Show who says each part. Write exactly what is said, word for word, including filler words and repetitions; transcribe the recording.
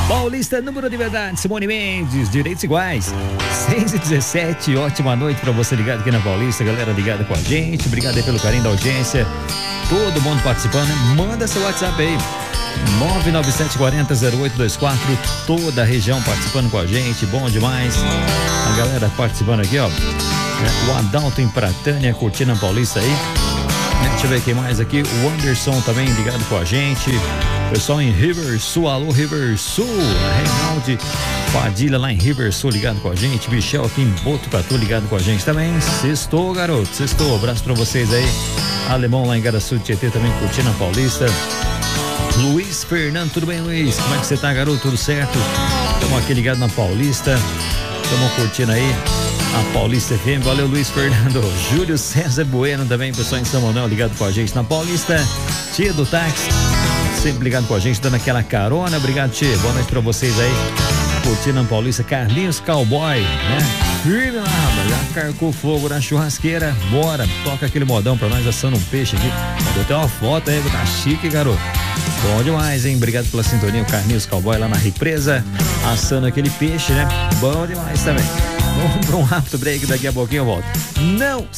Speaker 1: Paulista, número de verdade, Simone Mendes, direitos iguais. seis e dezessete, ótima noite pra você ligado aqui na Paulista, galera ligada com a gente. Obrigado aí pelo carinho da audiência. Todo mundo participando, né? Manda seu WhatsApp aí. nove nove sete quatro zero zero oito dois quatro, toda a região participando com a gente, bom demais. A galera participando aqui, ó. O Adalto em Pratânia, curtindo a Paulista aí. Deixa eu ver quem mais aqui. O Anderson também ligado com a gente. Pessoal em Riversul, alô Riversul. Reinaldo Padilha lá em Riversul ligado com a gente. Michel aqui em Botucatu ligado com a gente também. Sextou, garoto, sextou. Abraço pra vocês aí. Alemão lá em Garaçu de Tietê também curtindo a Paulista. Luiz Fernando, tudo bem, Luiz? Como é que você tá, garoto? Tudo certo? Estamos aqui ligados na Paulista. Estamos curtindo aí a Paulista F M. Valeu, Luiz Fernando. Júlio César Bueno também, pessoal em São Manuel ligado com a gente na Paulista. Tia do táxi, sempre ligado com a gente, dando aquela carona. Obrigado, tia. Boa noite pra vocês aí. Curtindo a Paulista. Carlinhos Cowboy, né? Firme lá, já carcou fogo na churrasqueira. Bora, toca aquele modão pra nós assando um peixe aqui. Mandou até uma foto aí, tá chique, garoto. Bom demais, hein? Obrigado pela sintonia. O Carlinhos Cowboy lá na represa, assando aquele peixe, né? Bom demais também. Vamos para um rápido break, daqui a pouquinho eu volto. Não